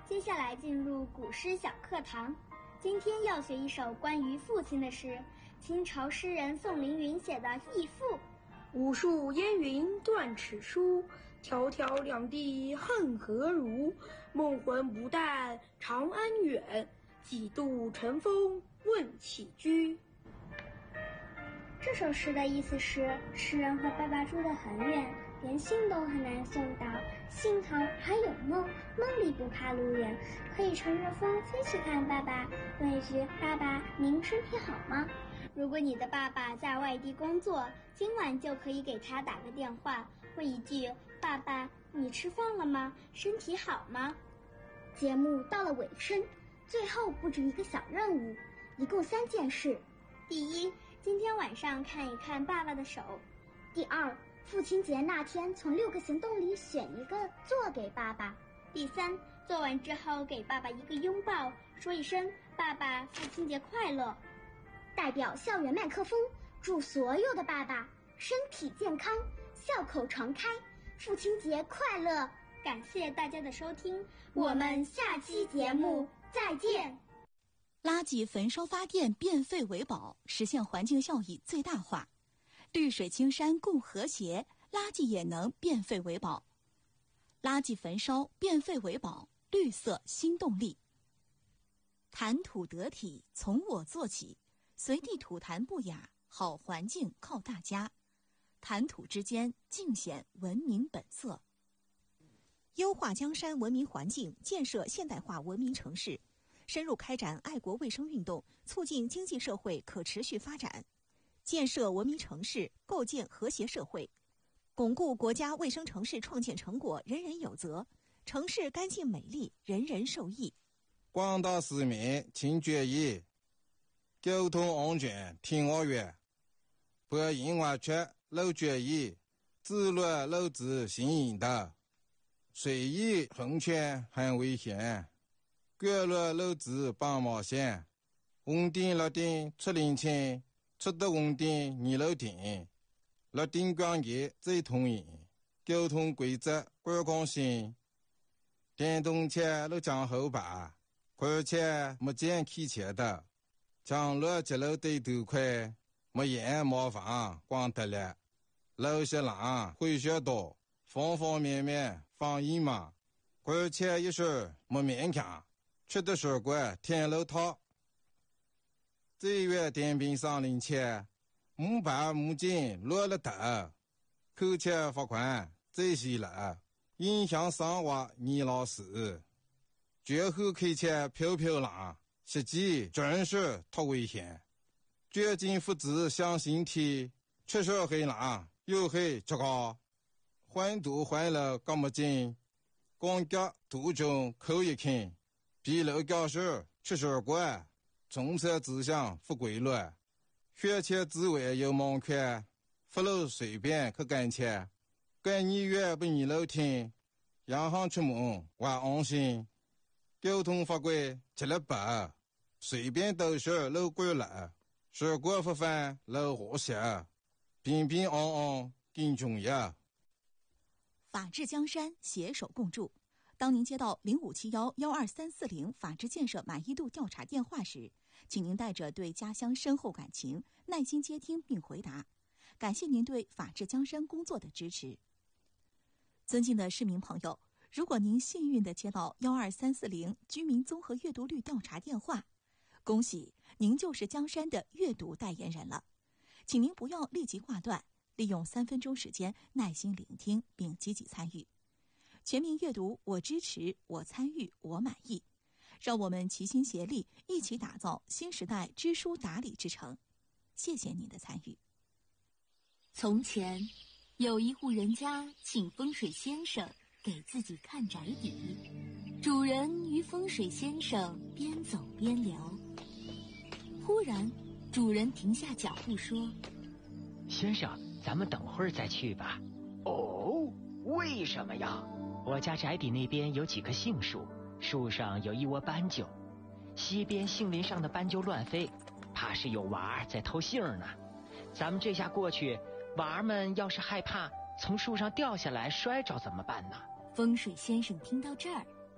接下来进入古诗小课堂，今天要学一首关于父亲的诗，清朝诗人宋凌云写的《义父》。 无数烟云断齿疏，迢迢两地恨何如？梦魂不淡长安远，几度尘封问起居。 这首诗的意思是，诗人和爸爸住得很远，连信都很难送到，幸好还有梦，梦里不怕路远，可以乘着风飞去看爸爸，问一句：爸爸，您身体好吗？如果你的爸爸在外地工作，今晚就可以给他打个电话，问一句：爸爸，你吃饭了吗？身体好吗？节目到了尾声，最后布置一个小任务，一共3件事。第一，今天晚上看一看爸爸的手。第二，父亲节那天从6个行动里选一个做给爸爸。第三，做完之后给爸爸一个拥抱，说一声爸爸父亲节快乐。代表校园麦克风，祝所有的爸爸身体健康，笑口常开，父亲节快乐。感谢大家的收听，我们下期节目再见。 垃圾焚烧发电，变废为宝，实现环境效益最大化。绿水青山共和谐，垃圾也能变废为宝。垃圾焚烧，变废为宝，绿色新动力。谈吐得体，从我做起，随地吐痰不雅，好环境靠大家。谈吐之间，尽显文明本色。 优化江山文明环境，建设现代化文明城市，深入开展爱国卫生运动，促进经济社会可持续发展，建设文明城市，构建和谐社会，巩固国家卫生城市创建成果人人有责，城市干净美丽，人人受益。 广大市民请注意，交通安全听我话，不因为缺路决议，自律路子行引导，随意横穿很危险，过路路子绑毛线，红灯绿灯出领清，出得红灯你路停，绿灯光节最通行，交通规则观光性，电动车路将后排，而且没见开车的，将路接路对头快，没烟没房光得了，路些浪会学多，方方面面防疫嘛，而且一时没勉强，吃的水果天路套，最远电瓶上领钱，木板木筋落了头，扣钱罚款最细了，影响生活你老死，绝后开车飘飘浪，实际真是太危险，绝境父子相形体，吃手黑浪又黑这个，环堵环了干么劲，公交途中口一看，比路教室吃水果，从车指向不规律，学前之外有门槛，不路随便去干切，干你越不你路听，洋行出门还安心，交通法规吃了白，随便都是路过了，水果不犯路和谐，平平安安更重要。 法治江山，携手共筑。当您接到0571-12340法治建设满意度调查电话时，请您带着对家乡深厚感情，耐心接听并回答。感谢您对法治江山工作的支持。尊敬的市民朋友，如果您幸运地接到12340居民综合阅读率调查电话，恭喜您就是江山的阅读代言人了。请您不要立即挂断，利用3分钟时间耐心聆听并积极参与。全民阅读，我支持，我参与，我满意。让我们齐心协力，一起打造新时代知书达理之城。谢谢您的参与。 从前，有一户人家请风水先生给自己看宅邸，主人与风水先生边走边聊。忽然，主人停下脚步说：“ 先生，咱们等会儿再去吧。” 哦，为什么呀？ 我家宅邸那边有几棵杏树，树上有一窝斑鸠，西边杏林上的斑鸠乱飞，怕是有娃儿在偷杏呢。咱们这下过去，娃儿们要是害怕从树上掉下来摔着怎么办呢？ 风水先生听到这儿，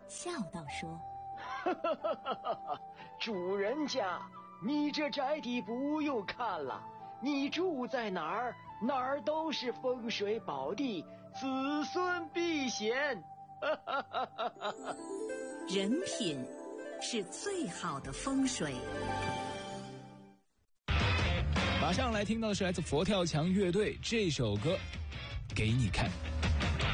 笑道说： 主人家，你这宅邸不用看了，你住在哪儿，哪儿都是风水宝地，子孙避险。 人品是最好的风水。 马上来听到的是来自佛跳墙乐队这首歌，给你看。